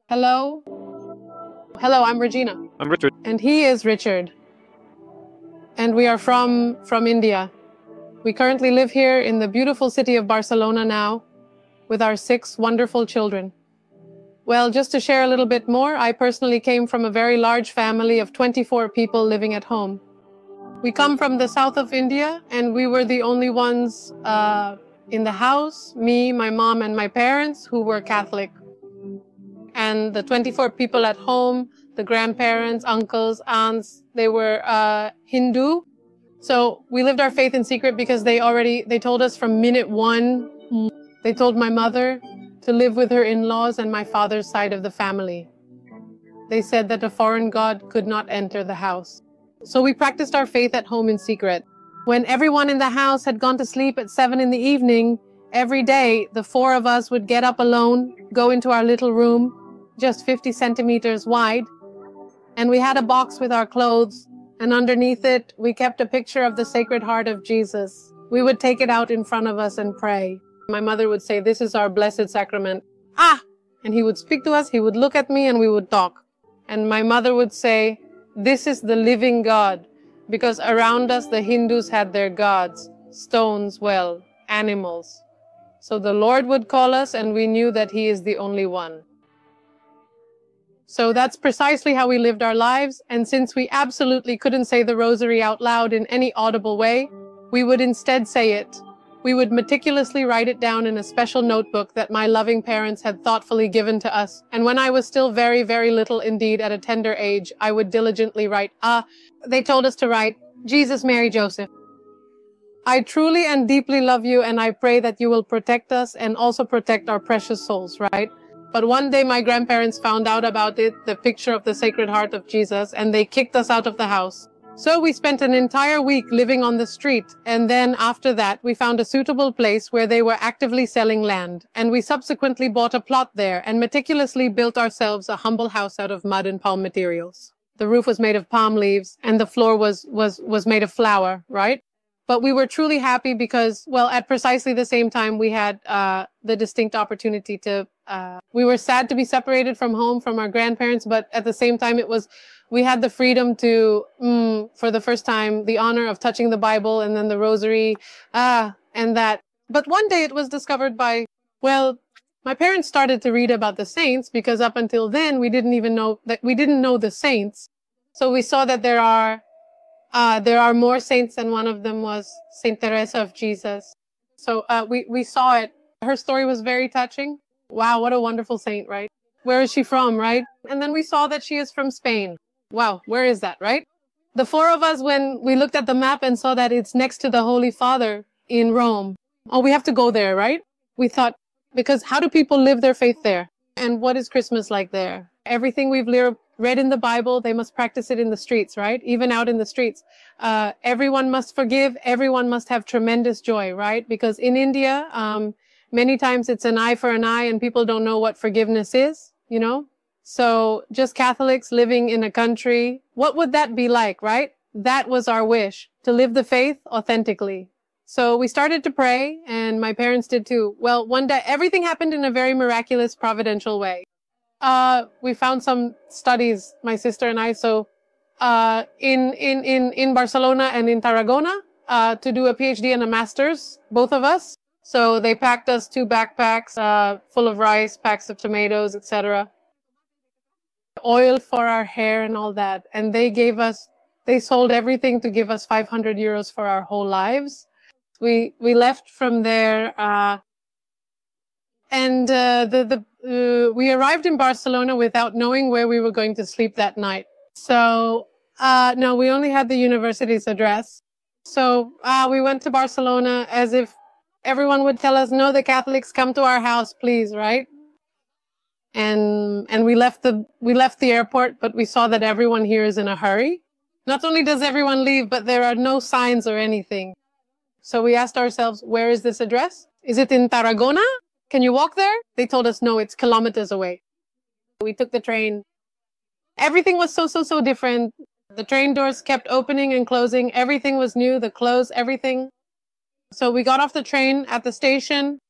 Hello. Hello, I'm Regina. I'm Richard. And he is Richard. And we are from India. We currently live here in the beautiful city of Barcelona now with our 6 wonderful children. Well, just to share a little bit more, I personally came from a very large family of 24 people living at home. We come from the south of India, and we were the only ones in the house, me, my mom, and my parents, who were Catholic. And the 24 people at home, the grandparents, uncles, aunts, they were Hindu. So we lived our faith in secret because they told us from minute one, they told my mother to live with her in-laws and my father's side of the family. They said that a foreign god could not enter the house. So we practiced our faith at home in secret. When everyone in the house had gone to sleep at 7 in the evening, every day the 4 of us would get up alone, go into our little room, just 50 centimeters wide, and we had a box with our clothes, and underneath it we kept a picture of the Sacred Heart of Jesus. We would take it out in front of us and pray. My mother would say, "This is our blessed sacrament." And he would speak to us, he would look at me, and we would talk. And my mother would say, "This is the living God," because around us the Hindus had their gods, stones, well, animals. So the Lord would call us, and we knew that he is the only one. So that's precisely how we lived our lives, and since we absolutely couldn't say the rosary out loud in any audible way, we would instead say it. We would meticulously write it down in a special notebook that my loving parents had thoughtfully given to us, and when I was still very, very little indeed at a tender age, I would diligently write, they told us to write, "Jesus, Mary, Joseph. I truly and deeply love you, and I pray that you will protect us and also protect our precious souls," right? But one day my grandparents found out about it, the picture of the Sacred Heart of Jesus, and they kicked us out of the house. So we spent an entire week living on the street, and then after that we found a suitable place where they were actively selling land, and we subsequently bought a plot there and meticulously built ourselves a humble house out of mud and palm materials. The roof was made of palm leaves, and the floor was made of flour, right? But we were truly happy because, well, at precisely the same time, we had the distinct opportunity to, we were sad to be separated from home, from our grandparents, but at the same time, we had the freedom to, for the first time, the honor of touching the Bible and then the rosary, and that. But one day it was discovered well, my parents started to read about the saints because up until then, we didn't know the saints. So we saw that there are more saints, and one of them was Saint Teresa of Jesus. So we saw it. Her story was very touching. Wow, what a wonderful saint, right? Where is she from, right? And then we saw that she is from Spain. Wow, where is that, right? The 4 of us, when we looked at the map and saw that it's next to the Holy Father in Rome. Oh, we have to go there, right? We thought, because how do people live their faith there? And what is Christmas like there? Everything we've read in the Bible, they must practice it in the streets, right? Even out in the streets. Everyone must forgive. Everyone must have tremendous joy, right? Because in India, many times it's an eye for an eye and people don't know what forgiveness is, you know? So just Catholics living in a country, what would that be like, right? That was our wish, to live the faith authentically. So we started to pray, and my parents did too. Well, one day, everything happened in a very miraculous, providential way. We found some studies, my sister and I, so in Barcelona and in Tarragona, to do a PhD and a master's, both of us. So they packed us 2 backpacks full of rice, packs of tomatoes, etc. Oil for our hair and all that. And they sold everything to give us 500 euros for our whole lives. We left from there, and we arrived in Barcelona without knowing where we were going to sleep that night. So, no, we only had the university's address. So, we went to Barcelona as if everyone would tell us, "No, the Catholics, come to our house, please," right? And we left the airport, but we saw that everyone here is in a hurry. Not only does everyone leave, but there are no signs or anything. So we asked ourselves, where is this address? Is it in Tarragona? Can you walk there? They told us, no, it's kilometers away. We took the train. Everything was so different. The train doors kept opening and closing. Everything was new, the clothes, everything. So we got off the train at the station.